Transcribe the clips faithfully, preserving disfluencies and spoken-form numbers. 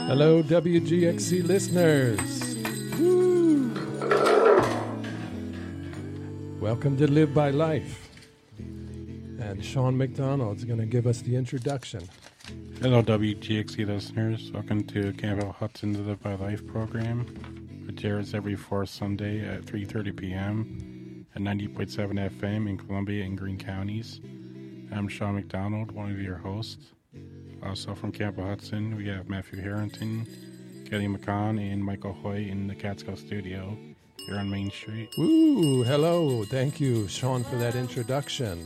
Hello, W G X C listeners. Woo. Welcome to Live by Life. And Sean McDonald is going to give us the introduction. Hello, W G X C listeners. Welcome to Campbell Hudson's Live by Life program, which airs every fourth Sunday at three thirty p.m. at ninety point seven F M in Columbia and Greene counties. I'm Sean McDonald, one of your hosts. Also from Campbell Hudson, we have Matthew Harrington, Kelly McCon, and Michael Hoy in the Catskill studio here on Main Street. Woo! Hello. Thank you, Sean, for that introduction.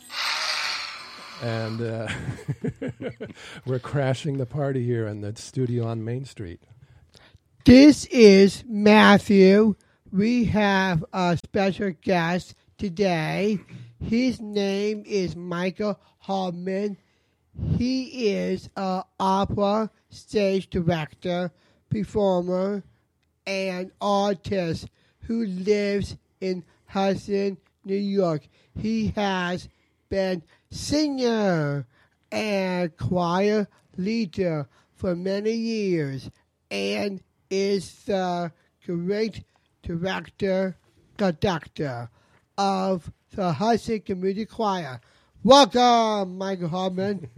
And uh, we're crashing the party here in the studio on Main Street. This is Matthew. We have a special guest today. His name is Michael Hallman. He is an opera stage director, performer, and artist who lives in Hudson, New York. He has been singer and choir leader for many years and is the great director, conductor of the Hudson Community Choir. Welcome, Michael Hallman.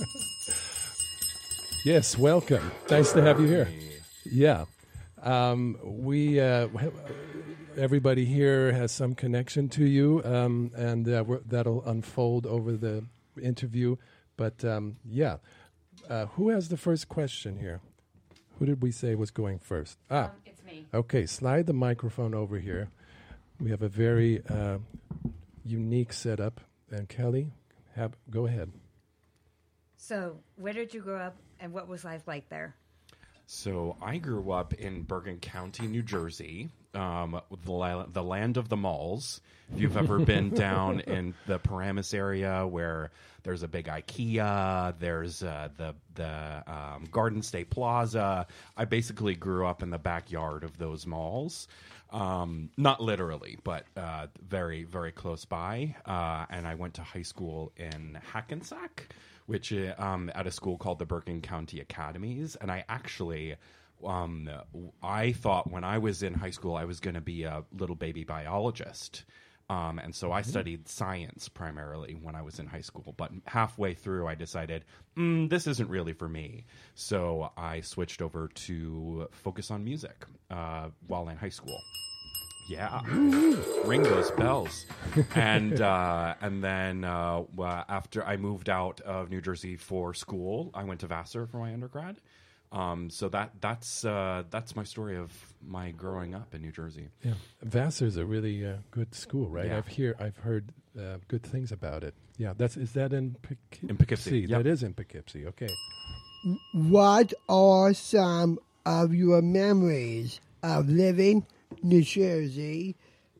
Yes, welcome. Nice to have you here. Yeah. Um, we, uh, everybody here has some connection to you, um, and uh, we're, that'll unfold over the interview. But, um, yeah. Uh, who has the first question here? Who did we say was going first? Ah, Um, it's me. Okay, slide the microphone over here. We have a very uh, unique setup. And Kelly, have, go ahead. So, where did you grow up, and what was life like there? So I grew up in Bergen County, New Jersey, um, the, la- the land of the malls. If you've ever been down in the Paramus area where there's a big IKEA, there's uh, the the um, Garden State Plaza. I basically grew up in the backyard of those malls. Um, not literally, but uh, very, very close by. Uh, and I went to high school in Hackensack, which uh, um, at a school called the Bergen County Academies. And I actually, um, I thought when I was in high school, I was going to be a little baby biologist. Um, and so I studied science primarily when I was in high school. But halfway through, I decided, mm, this isn't really for me. So I switched over to focus on music uh, while in high school. Yeah, ring those bells. And uh, and then uh, after I moved out of New Jersey for school, I went to Vassar for my undergrad. Um, so that that's uh, that's my story of my growing up in New Jersey. Yeah, Vassar's a really uh, good school, right? Yeah. I've hear I've heard uh, good things about it. Yeah, that's is that in Poughkeepsie? In Poughkeepsie, yep. That is in Poughkeepsie. Okay. What are some of your memories of living New Jersey?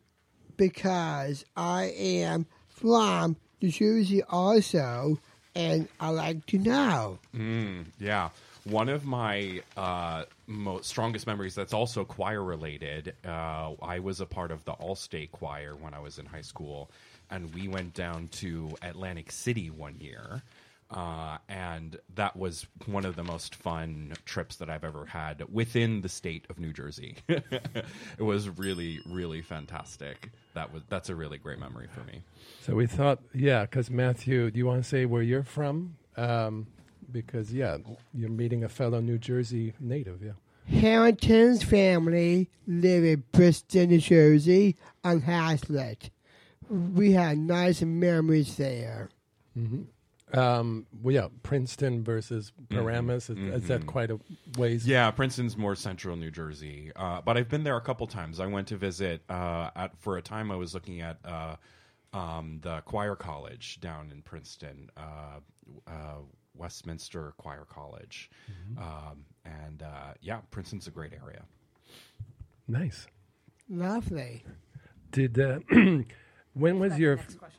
Because I am from New Jersey also, and I like to know. Mm, yeah. One of my uh, most strongest memories that's also choir related, uh, I was a part of the All-State Choir when I was in high school, and we went down to Atlantic City one year, uh, and that was one of the most fun trips that I've ever had within the state of New Jersey. It was really, really fantastic. That was That's a really great memory for me. So we thought, yeah, because Matthew, do you want to say where you're from? Um, because, yeah, you're meeting a fellow New Jersey native, yeah. Harrington's family live in Bristol, New Jersey, on Hazlitt. We had nice memories there. Mm-hmm. Um, well, yeah, Princeton versus Paramus, Mm-hmm. is, is that quite a ways? Yeah, Princeton's more central New Jersey, uh, but I've been there a couple times. I went to visit, uh, at, for a time I was looking at uh, um, the choir college down in Princeton, uh, uh, Westminster Choir College. Mm-hmm. Um, and uh, yeah, Princeton's a great area. Nice. Lovely. Did, uh, when was That's your... the next question.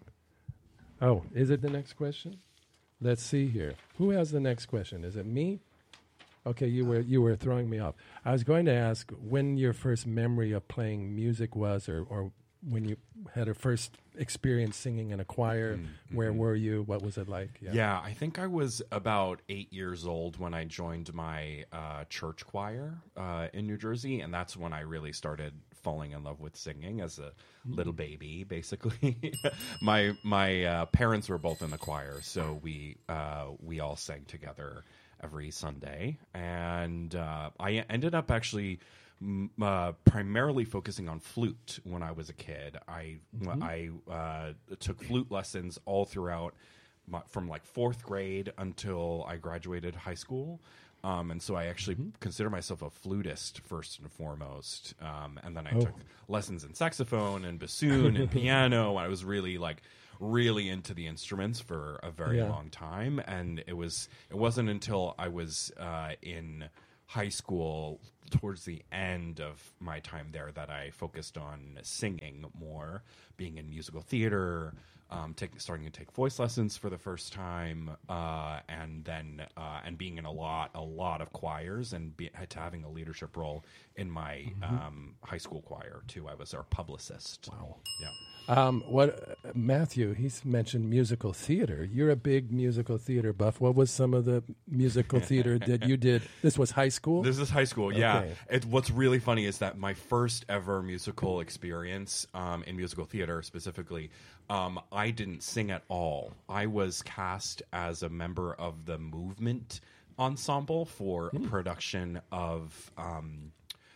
Oh, is it the next question? Let's see here. Who has the next question? Is it me? Okay, you were you were throwing me off. I was going to ask when your first memory of playing music was, or, or when you had a first experience singing in a choir. Mm-hmm. Where were you? What was it like? Yeah, I think I was about eight years old when I joined my uh, church choir uh, in New Jersey, and that's when I really started falling in love with singing as a little baby. Basically, my my uh, parents were both in the choir, so we uh, we all sang together every Sunday, and uh, I ended up actually. Uh, primarily focusing on flute when I was a kid. I mm-hmm. I uh, took flute lessons all throughout my, from like fourth grade until I graduated high school. Um, and so I actually mm-hmm. consider myself a flutist first and foremost. Um, and then I oh. took lessons in saxophone and bassoon and piano. I was really like really into the instruments for a very yeah. long time. And it was it wasn't until I was uh, in high school, towards the end of my time there, that I focused on singing more, being in musical theater, um, take, starting to take voice lessons for the first time, uh, and then uh, and being in a lot, a lot of choirs, and be, having a leadership role in my mm-hmm. um, high school choir too. I was our publicist. Wow. Yeah. Um, what uh, Matthew? He's mentioned musical theater. You're a big musical theater buff. What was some of the musical theater that you did? This was high school. This is high school. Yeah. Okay. It, what's really funny is that my first ever musical experience um, in musical theater, specifically, um, I didn't sing at all. I was cast as a member of the movement ensemble for mm. a production of. Um,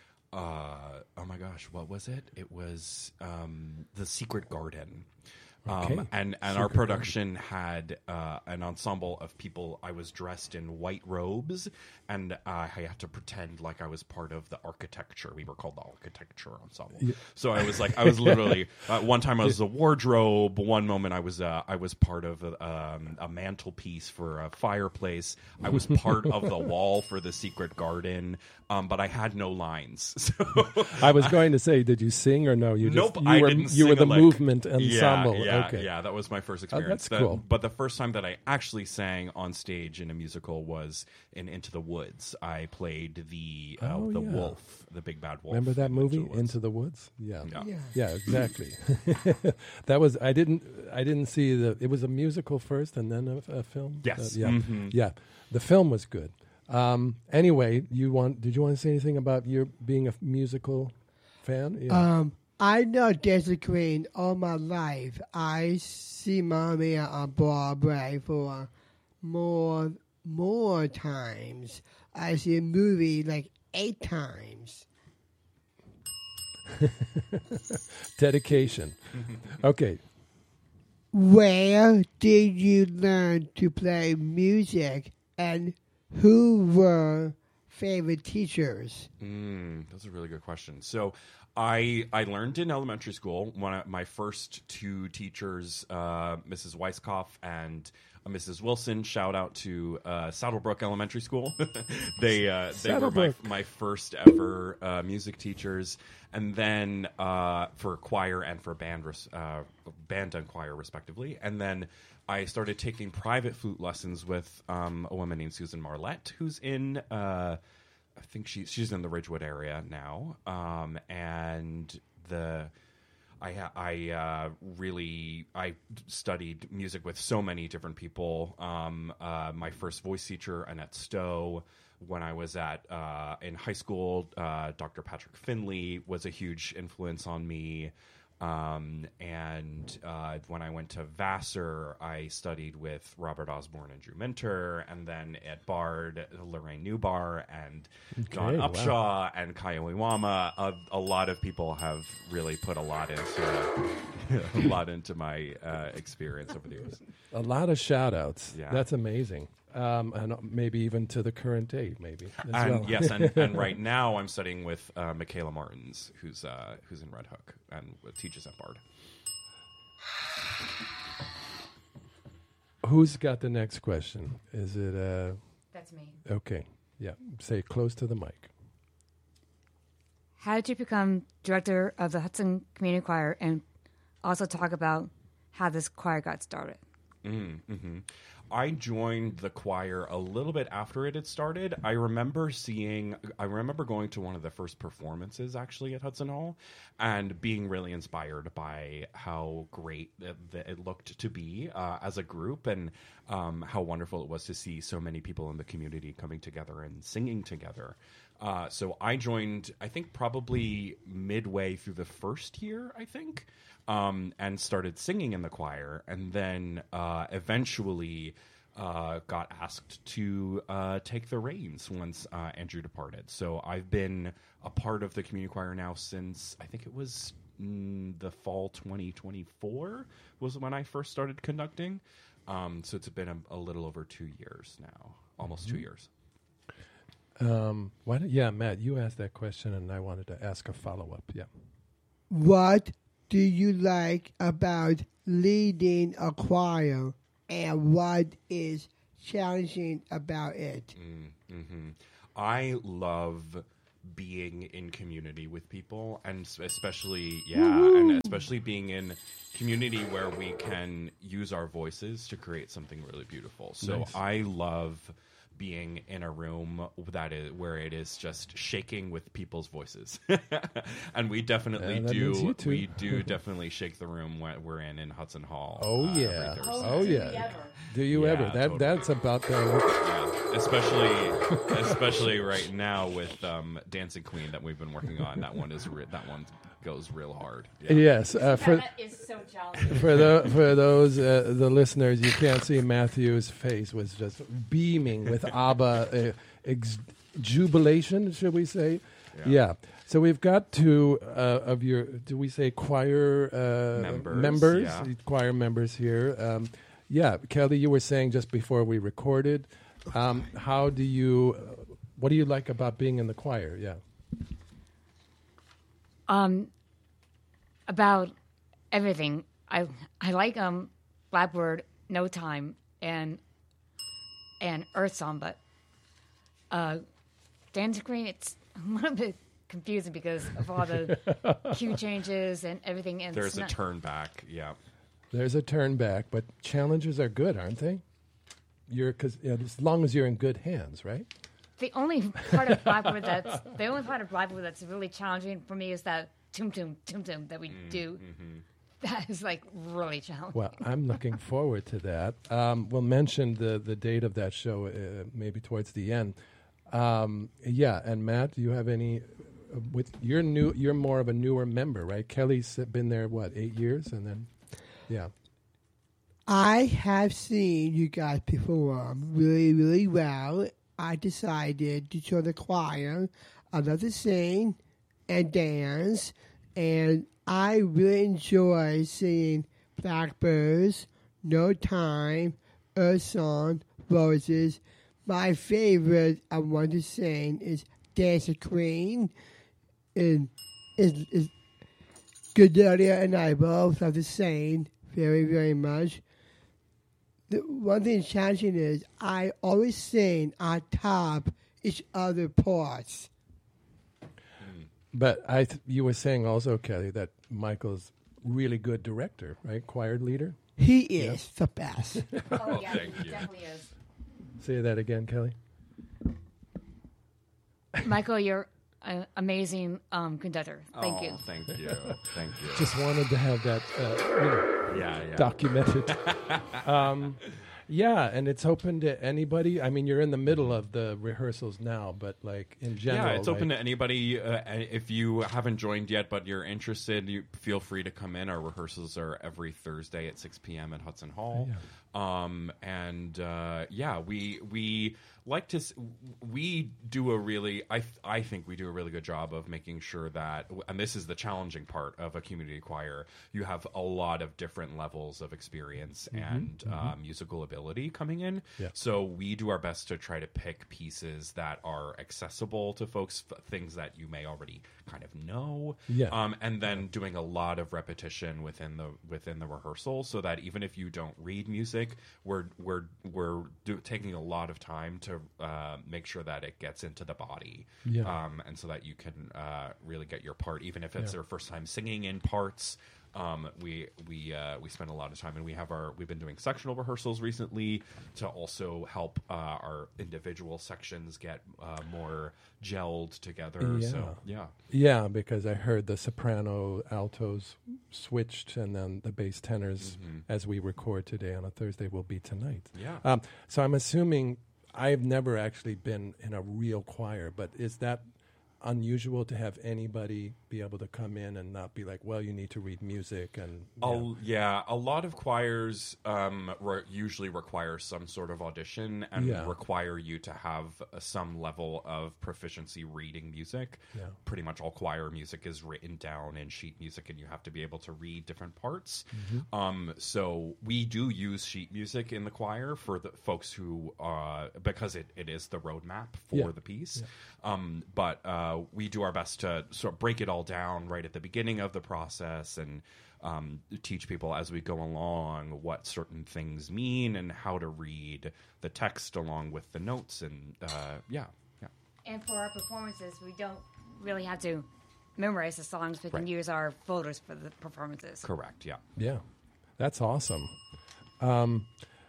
Uh, oh my gosh, what was it? It was um, The Secret Garden. Okay. Um, and and Secret our production Garden. had uh, an ensemble of people. I was dressed in white robes, and uh, I had to pretend like I was part of the architecture. We were called the architecture ensemble. Yeah. So I was like, I was literally uh, one time I was a wardrobe. One moment I was uh, I was part of a, um, a mantelpiece for a fireplace. I was part of the wall for The Secret Garden, um, but I had no lines. So I was going to say, did you sing or no? You just, nope, you I were, didn't. You sing were the like, movement ensemble. Yeah, yeah, okay. yeah. That was my first Oh, experience. that's That- cool. But the first time that I actually sang on stage in a musical was in Into the Woods. I played the uh, Oh, the yeah. wolf, the big bad wolf. Remember that in movie, Into the Woods. Into the Woods? Yeah. Yeah. Yeah. Yeah, exactly. That was I didn't I didn't see the it was a musical first and then a, a film. Yes. Uh, yeah, Mhm. yeah. The film was good. Um, anyway, you want did you want to say anything about your being a musical fan? Yeah. Um, I know Dancing Queen all my life. I see Mommy on Broadway for more more times. I see a movie like eight times. Dedication. Okay. Where did you learn to play music, and who were favorite teachers? Mm, that's a really good question. So, I I learned in elementary school. One of my first two teachers, uh, Missus Weisskopf and uh, Missus Wilson. Shout out to uh, Saddlebrook Elementary School. they uh, they were my, Saddlebrook. my first ever uh, music teachers. And then uh, for choir and for band, res- uh, band and choir, respectively. And then I started taking private flute lessons with um, a woman named Susan Marlette, who's in. Uh, I think she, she's in the Ridgewood area now, um, and the I I uh, really I studied music with so many different people. Um, uh, my first voice teacher, Annette Stowe. When I was at uh, in high school, uh, Doctor Patrick Finley was a huge influence on me. Um, and uh, when I went to Vassar, I studied with Robert Osborne and Drew Minter, and then at Bard, Lorraine Newbar and Okay, John wow. Upshaw and Kaya Iwama. A, a lot of people have really put a lot into a lot into my uh, experience over the years. A lot of shout outs. Yeah. That's amazing. Um, and maybe even to the current day, maybe. As And well. yes, and, and right now I'm studying with uh, Michaela Martins, who's uh, who's in Red Hook and teaches at Bard. Who's got the next question? Is it uh That's me. okay? Yeah, say close to the mic. How did you become director of the Hudson Community Choir, and also talk about how this choir got started? Mm, hmm I joined the choir a little bit after it had started. I remember seeing, I remember going to one of the first performances actually at Hudson Hall and being really inspired by how great it, it looked to be uh, as a group, and um, how wonderful it was to see so many people in the community coming together and singing together. Uh, so I joined, I think, probably midway through the first year, I think. Um, and started singing in the choir, and then uh, eventually uh, got asked to uh, take the reins once uh, Andrew departed. So I've been a part of the community choir now since, I think it was mm, the fall twenty twenty-four was when I first started conducting. Um, so it's been a, a little over two years now, almost Mm-hmm. two years. Um, why don't, yeah, Matt, you asked that question, and I wanted to ask a follow-up. Yeah. What do you like about leading a choir, and what is challenging about it? Mm-hmm. I love being in community with people, and s- especially, yeah, and especially being in community where we can use our voices to create something really beautiful. So Nice. I love being in a room that is where it is just shaking with people's voices. And we definitely Yeah, that means do you two. we do definitely shake the room when we're in in Hudson Hall. Oh, uh, every yeah. Thursday. Oh, yeah. Do you Yeah, ever? That totally. That's about the... Yeah, especially especially right now with um, Dancing Queen that we've been working on. That one is re- that one goes real hard. Yeah. Yes. Uh, for, That is so challenging. for, the, for those, uh, the listeners, you can't see Matthew's face was just beaming with ABBA uh, ex- jubilation, should we say? Yeah. Yeah. So we've got two uh, of your, do we say choir uh, Members, members? yeah. Choir members here. Um, yeah, Kelly, you were saying just before we recorded, um, how do you, uh, what do you like about being in the choir? Yeah. Um, about everything. I I like um Blackbird, No Time, and and Earth Song, but uh, Dancing Queen, it's a little bit confusing because of all the cue changes and everything. And There's it's a not- turn back. Yeah. There's a turn back, but challenges are good, aren't they? You're because you know, as long as you're in good hands, right? The only part of Blackbird that's the only part of Blackbird that's really challenging for me is that tum tum tum tum that we do. That is like really challenging. Well, I'm looking forward to that. Um, we'll mention the the date of that show uh, maybe towards the end. Um, yeah, and Matt, do you have any? Uh, with you're new, you're more of a newer member, right? Kelly's been there what eight years, and then yeah. I have seen you guys perform really, really well. I decided to join the choir. I love to sing and dance, and I really enjoy singing Blackbirds, No Time, Earth Song, Roses. My favorite I want to sing is Dancing Queen. And is is Cordelia and I both love to sing very, very much. The one thing challenging is I always sing on top each other parts. But I, th- you were saying also, Kelly, that Michael's really good director, right? Choir leader. He is the best. Oh yeah, thank he you. definitely is. Say that again, Kelly. Michael, you're an amazing um, conductor. Thank Oh, you. Thank you. Thank you. Just wanted to have that, uh, you know, yeah, yeah. documented. um, yeah, and it's open to anybody. I mean, you're in the middle of the rehearsals now, but like in general, Yeah, it's open like- to anybody. Uh, if you haven't joined yet, but you're interested, you feel free to come in. Our rehearsals are every Thursday at six p.m. at Hudson Hall. Um, and uh, yeah, we we like to s- we do a really I th- I think we do a really good job of making sure that, and this is the challenging part of a community choir, you have a lot of different levels of experience and Uh, musical ability coming in. Yeah. So we do our best to try to pick pieces that are accessible to folks, f- things that you may already kind of know. Yeah. Um, and then doing a lot of repetition within the within the rehearsal, so that even if you don't read music, we're we're we're do, taking a lot of time to uh, make sure that it gets into the body. Yeah. Um, and so that you can uh, really get your part, even if it's Yeah. their first time singing in parts. Um, we we uh, we spend a lot of time, and we have our we've been doing sectional rehearsals recently to also help uh, our individual sections get uh, more gelled together. Yeah. So yeah, Yeah, because I heard the soprano altos switched, and then the bass tenors, as we record today on a Thursday, will be tonight. yeah. Um, so I'm assuming I've never actually been in a real choir, but is that unusual to have anybody be able to come in and not be like, well, you need to read music and yeah. A, yeah, a lot of choirs um, re- usually require some sort of audition and Yeah. require you to have uh, some level of proficiency reading music. Yeah. Pretty much all choir music is written down in sheet music, and you have to be able to read different parts. Mm-hmm. Um, so we do use sheet music in the choir for the folks who, uh, because it, it is the roadmap for Yeah. the piece. Um, but uh, we do our best to sort of break it all down right at the beginning of the process and um, teach people as we go along what certain things mean and how to read the text along with the notes. And uh, yeah, yeah. And for our performances, we don't really have to memorize the songs. We can Right. use our photos for the performances. Correct, yeah. Yeah, that's awesome. Um,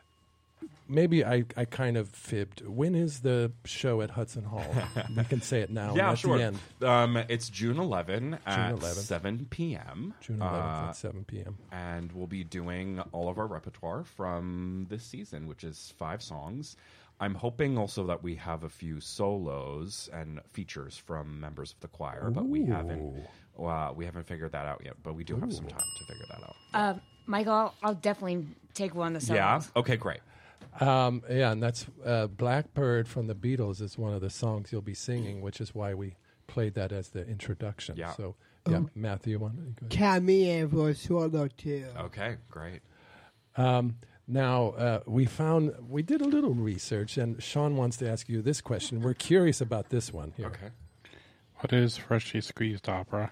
maybe I, I kind of fibbed. When is the show at Hudson Hall? We can say it now. Yeah, That's sure. The end. Um, it's June eleventh at eleventh. seven p.m. June eleventh Uh, at seven p.m. and we'll be doing all of our repertoire from this season, which is five songs. I'm hoping also that we have a few solos and features from members of the choir, but we haven't uh, we haven't figured that out yet. But we do have some time to figure that out. Uh, Michael, I'll, I'll definitely take one of the songs. Yeah. Okay. Great. Um, yeah, and that's uh, Blackbird from the Beatles is one of the songs you'll be singing, which is why we played that as the introduction. Yeah. So, yeah, Matthew, one. Go ahead. Camille for solo too. Okay. Great. Um, now, uh, we found, we did a little research, and Sean wants to ask you this question. We're curious about this one here. Okay. What is freshly squeezed opera?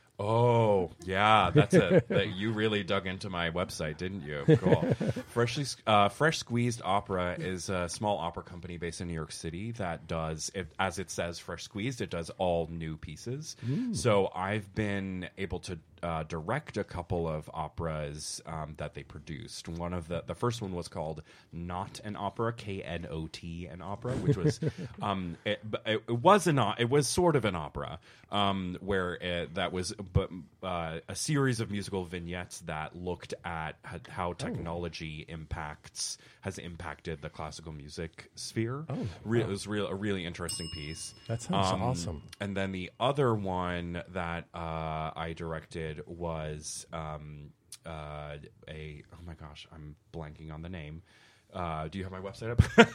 Oh, yeah, that's it. That you really dug into my website, didn't you? Cool. Freshly, uh, Fresh Squeezed Opera is a small opera company based in New York City that does, it, as it says, Fresh Squeezed, it does all new pieces. So I've been able to uh, direct a couple of operas um, that they produced. One of the, the first one was called Not an Opera, K N O T, an opera, which was, um, it, it, it was an, it was sort of an opera, um, where it, that was but uh, a series of musical vignettes that looked at how technology impacts has impacted the classical music sphere. Oh, Re- wow. It was real, a really interesting piece. That sounds Um, awesome. And then the other one that uh, I directed was um, uh, a oh my gosh, I'm blanking on the name. Uh, do you have my website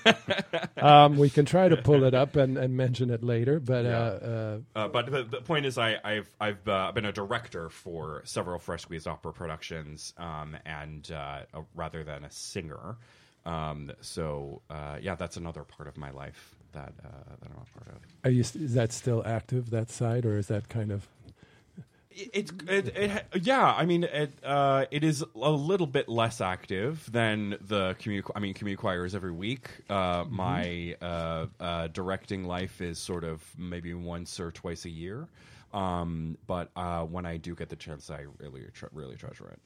up? Um, we can try to pull it up and, and mention it later, but Yeah. uh, uh, Uh, but the, the point is, I, I've I've uh, been a director for several Fresh Squeezed opera productions, um, and uh, uh, rather than a singer. Um, so uh, yeah, that's another part of my life that uh, that I'm a part of. are you, is that still active, that side, or is that kind of... It's it, it, it yeah. I mean, it uh, it is a little bit less active than the community. I mean, community choir is every week. Uh, Mm-hmm. My uh, uh, directing life is sort of maybe once or twice a year. Um, but uh, when I do get the chance, I really tre- really treasure it.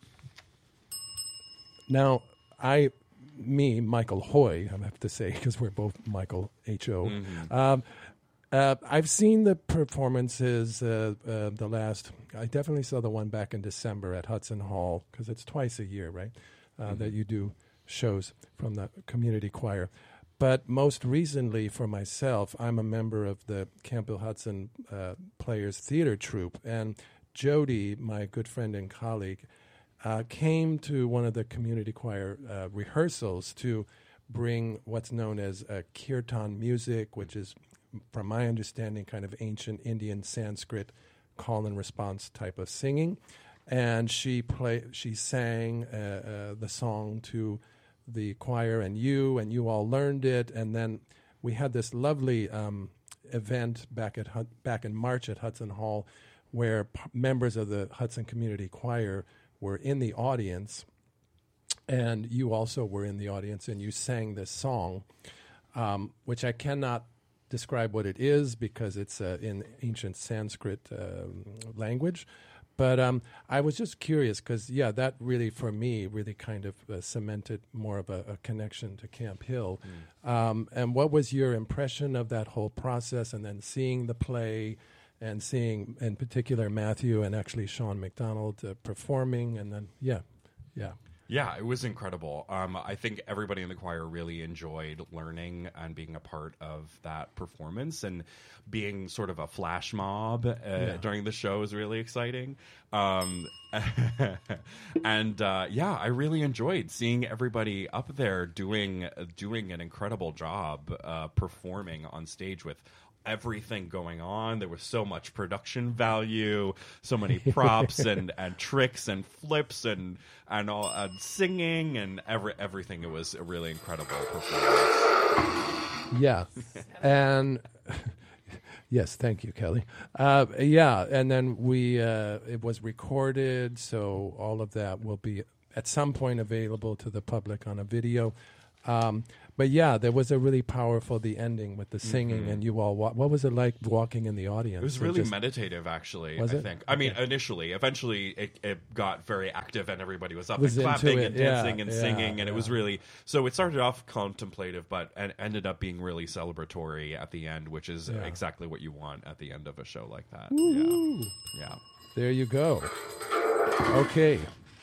Now, I, me, Michael Hoy, I have to say, because we're both Michael H O. Um, uh, I've seen the performances, uh, uh, the last, I definitely saw the one back in December at Hudson Hall, because it's twice a year, right, uh, that you do shows from the community choir. But most recently for myself, I'm a member of the Campbell Hudson uh, Players Theater Troupe, and Jody, my good friend and colleague, uh, came to one of the community choir uh, rehearsals to bring what's known as uh, kirtan music, which is, from my understanding, kind of ancient Indian Sanskrit call and response type of singing. And she play, she sang uh, uh, the song to the choir and you, and you all learned it. And then we had this lovely um, event back at Hud- back in March at Hudson Hall, where p- members of the Hudson Community Choir were in the audience, and you also were in the audience, and you sang this song, um, which I cannot describe what it is because it's uh, in ancient Sanskrit um, language. But um, I was just curious because, yeah, that really, for me, really kind of uh, cemented more of a, a connection to Camp Hill. Mm. Um, and what was your impression of that whole process, and then seeing the play and seeing, in particular, Matthew and actually Sean McDonald uh, performing, and then, yeah, yeah. Yeah, it was incredible. Um, I think everybody in the choir really enjoyed learning and being a part of that performance, and being sort of a flash mob uh, yeah. during the show is really exciting. Um, and uh, yeah, I really enjoyed seeing everybody up there doing doing an incredible job uh, performing on stage with everything going on. There was so much production value, so many props and, and tricks and flips and and all and singing and every everything. It was a really incredible performance. Yeah, and yes, thank you, Kelly. Uh, yeah, and then we uh, it was recorded, so all of that will be at some point available to the public on a video. Um, but yeah, there was a really powerful, the ending with the singing, mm-hmm. and you all, wa- what was it like walking in the audience? It was really just meditative, actually, was I it? think. I mean, initially, eventually it, it got very active and everybody was up was and clapping it. and dancing yeah, and yeah, singing, and yeah. it was really, so it started off contemplative, but and ended up being really celebratory at the end, which is yeah. exactly what you want at the end of a show like that. Woo-hoo. Yeah. Yeah. There you go. Okay.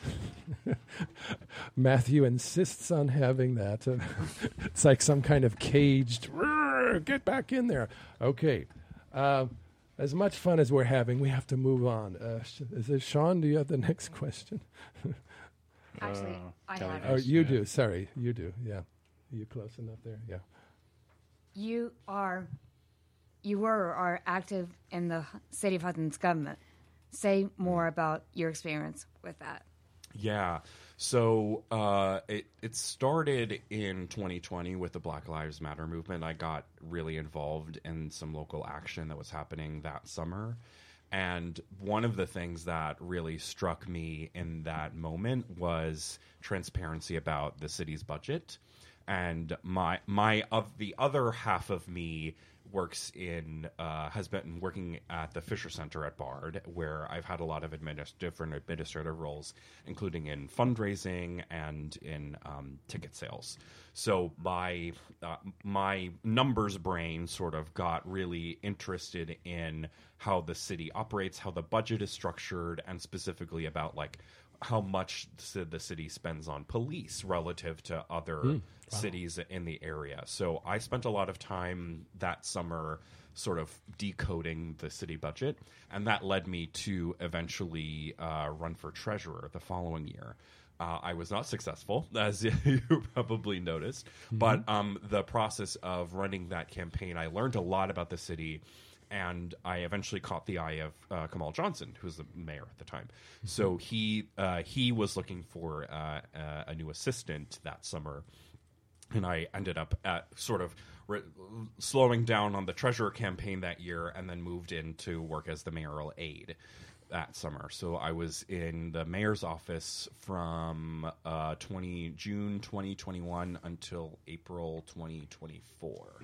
Matthew insists on having that. Uh, it's like some kind of caged, get back in there. Okay. Uh, as much fun as we're having, we have to move on. Uh, sh- is it Sean? Do you have the next question? Actually, I Kelly have Oh, it. you do. Sorry, you do. Yeah. Are you close enough there? Yeah. You are, you were or are active in the City of Hudson's government. Say more about your experience with that. Yeah. So uh, it it started in twenty twenty with the Black Lives Matter movement. I got really involved in some local action that was happening that summer. And one of the things that really struck me in that moment was transparency about the city's budget. And my my of the other half of me works in uh, has been working at the Fisher Center at Bard, where I've had a lot of administ- different administrative roles, including in fundraising and in um, ticket sales. So my uh, my numbers brain sort of got really interested in how the city operates, how the budget is structured, and specifically about like how much the city spends on police relative to other mm, wow. cities in the area. So I spent a lot of time that summer sort of decoding the city budget, and that led me to eventually uh, run for treasurer the following year. Uh, I was not successful, as you probably noticed, mm-hmm. but um, the process of running that campaign, I learned a lot about the city. And I eventually caught the eye of uh, Kamal Johnson, who was the mayor at the time. Mm-hmm. So he uh, he was looking for uh, uh, a new assistant that summer, and I ended up at sort of re- slowing down on the treasurer campaign that year, and then moved in to work as the mayoral aide that summer. So I was in the mayor's office from uh, twenty June twenty twenty-one until April twenty twenty-four.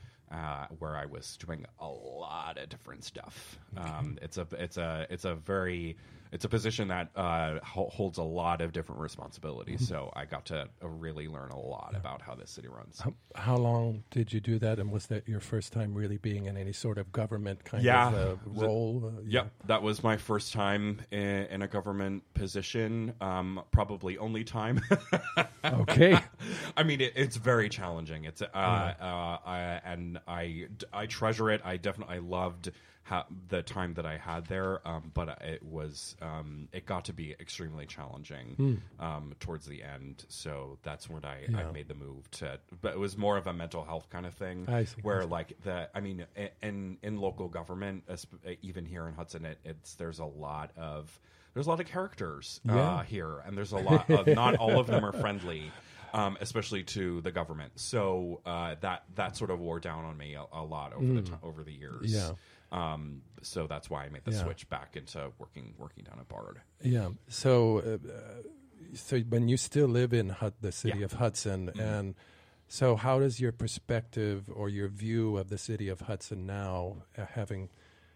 Uh, where I was doing a lot of different stuff. Um, it's a it's a it's a very it's a position that uh, ho- holds a lot of different responsibilities. So I got to uh, really learn a lot yeah. about how this city runs. How, how long did you do that, and was that your first time really being in any sort of government kind yeah. of uh, role? Uh, yeah. Yep, that was my first time in, in a government position. Um, probably only time. Okay. I mean, it, it's very challenging. It's uh, yeah. uh, I, and I I treasure it. I definitely I loved ha- the time that I had there, um, but it was um, it got to be extremely challenging mm. um, towards the end. So that's when I, yeah. I made the move to. But it was more of a mental health kind of thing, I see, where I see. like the I mean, in in local government, even here in Hudson, it, it's there's a lot of there's a lot of characters yeah. uh, here, and there's a lot of not all of them are friendly. Um, especially to the government, so uh, that that sort of wore down on me a, a lot over mm. the t- over the years. Yeah. Um, so that's why I made the yeah. switch back into working working down at Bard. Yeah. So, uh, so when you still live in Hud- the city yeah. of Hudson, mm-hmm. and so how does your perspective or your view of the city of Hudson now, uh, having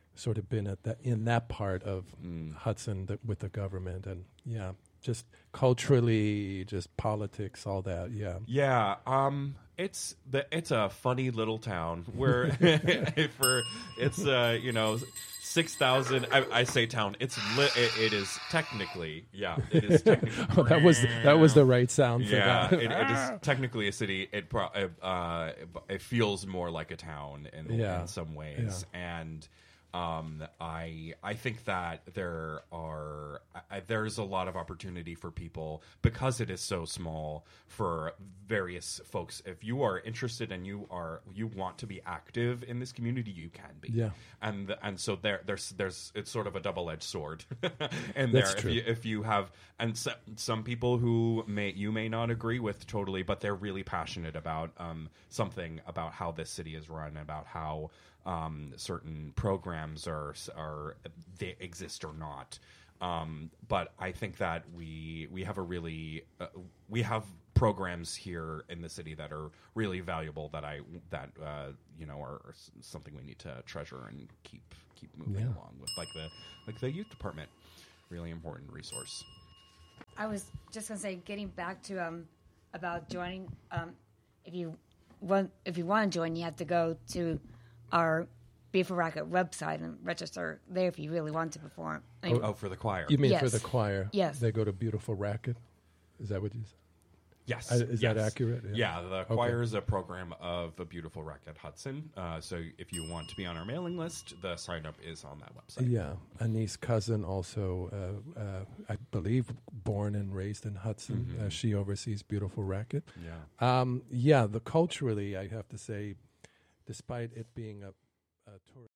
sort of been at that in that part of Mm. Hudson that, with the government, and yeah, just culturally, just politics, all that. Yeah, Yeah, um, it's the it's a funny little town where for it's uh you know six thousand. I, I say town. It's li- it, it is technically yeah it is technically. oh, that was that was the right sound for Yeah, that. it, it is technically a city. It pro- uh, it feels more like a town in, Yeah. in some ways, and um, I I think that there are I, there's a lot of opportunity for people because it is so small for various folks. If you are interested and you are you want to be active in this community, you can be. Yeah. and and so there there's there's it's sort of a double edged sword, and That's there true. if you if you have and so, some people who may you may not agree with totally, but they're really passionate about um, something about how this city is run, about how um, certain programs are are they exist or not. Um, but I think that we we have a really uh, we have programs here in the city that are really valuable that I that uh, you know are, are something we need to treasure and keep keep moving Yeah. along with, like the like the youth department, really important resource. I was just gonna say, getting back to um about joining. Um, if you want, if you want to join, you have to go to our Beautiful Racket website and register there if you really want to perform. I mean, Oh, for the choir. You mean for Yes. the choir? Yes. They go to Beautiful Racket. Is that what you said? Yes. Uh, is that yes. accurate? Yeah, Yeah. the choir is a program of a Beautiful Racket Hudson. Uh, so if you want to be on our mailing list, the sign up is on that website. Yeah, a niece cousin also, uh, uh, I believe, born and raised in Hudson. Mm-hmm. Uh, she oversees Beautiful Racket. Yeah. Um, yeah, the culturally, I have to say, despite it being a, a tourist.